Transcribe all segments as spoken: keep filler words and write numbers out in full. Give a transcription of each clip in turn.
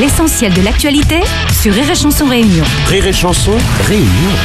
l'essentiel de l'actualité sur Rire et Chanson Réunion. Rire et Chanson Réunion.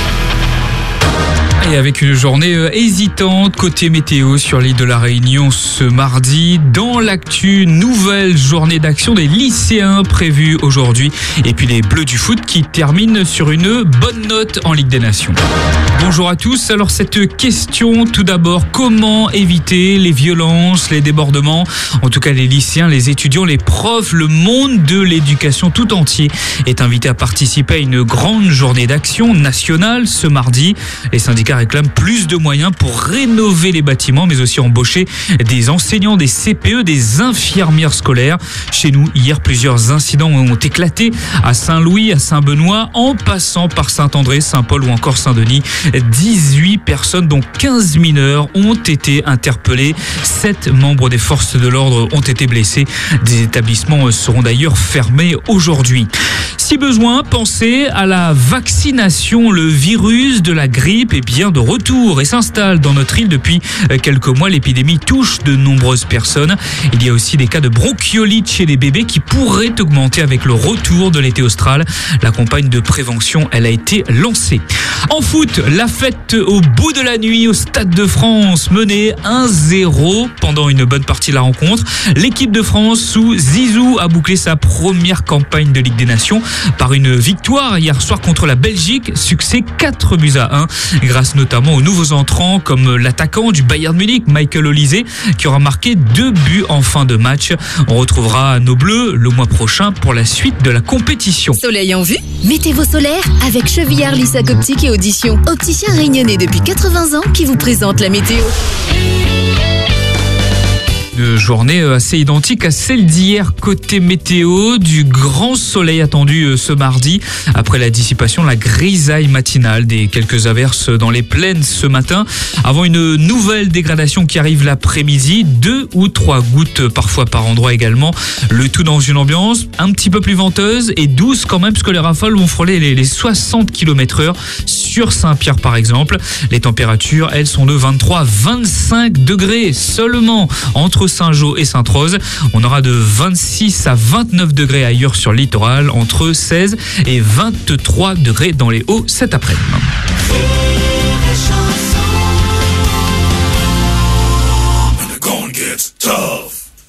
Et avec une journée hésitante côté météo sur l'île de la Réunion ce mardi. Dans l'actu, nouvelle journée d'action des lycéens prévue aujourd'hui. Et puis les Bleus du foot qui terminent sur une bonne note en Ligue des Nations. Bonjour à tous. Alors cette question, tout d'abord, comment éviter les violences, les débordements? En tout cas, les lycéens, les étudiants, les profs, le monde de l'éducation tout entier est invité à participer à une grande journée d'action nationale ce mardi. Les syndicats réclament plus de moyens pour rénover les bâtiments, mais aussi embaucher des enseignants, des C P E, des infirmières scolaires. Chez nous, hier, plusieurs incidents ont éclaté à Saint-Louis, à Saint-Benoît, en passant par Saint-André, Saint-Paul ou encore Saint-Denis. dix-huit personnes, dont quinze mineurs, ont été interpellées. sept membres des forces de l'ordre ont été blessés. Des établissements seront d'ailleurs fermés aujourd'hui. Si besoin, pensez à la vaccination. Le virus de la grippe est bien de retour et s'installe dans notre île depuis quelques mois. L'épidémie touche de nombreuses personnes. Il y a aussi des cas de bronchiolite chez les bébés qui pourraient augmenter avec le retour de l'été austral. La campagne de prévention, elle a été lancée. En foot, la fête au bout de la nuit au Stade de France, menée un zéro pendant une bonne partie de la rencontre. L'équipe de France sous Zizou a bouclé sa première campagne de Ligue des Nations par une victoire hier soir contre la Belgique, succès quatre buts à un, grâce notamment aux nouveaux entrants comme l'attaquant du Bayern Munich, Michael Olise, qui aura marqué deux buts en fin de match. On retrouvera nos Bleus le mois prochain pour la suite de la compétition. Soleil en vue? Mettez vos solaires avec Chevillard, Lissac Optique et Audition. Opticien réunionnais depuis quatre-vingts ans qui vous présente la météo. Une journée assez identique à celle d'hier côté météo, du grand soleil attendu ce mardi après la dissipation, la grisaille matinale, des quelques averses dans les plaines ce matin, avant une nouvelle dégradation qui arrive l'après-midi, deux ou trois gouttes parfois par endroit également, le tout dans une ambiance un petit peu plus venteuse et douce quand même, puisque les rafales vont frôler les, les soixante kilomètres heure sur Saint-Pierre par exemple. Les températures, elles, sont de vingt-trois à vingt-cinq degrés seulement entre Saint-Jean et Sainte-Rose. On aura de vingt-six à vingt-neuf degrés ailleurs sur le littoral, entre seize et vingt-trois degrés dans les Hauts cet après-midi. When the going gets tough.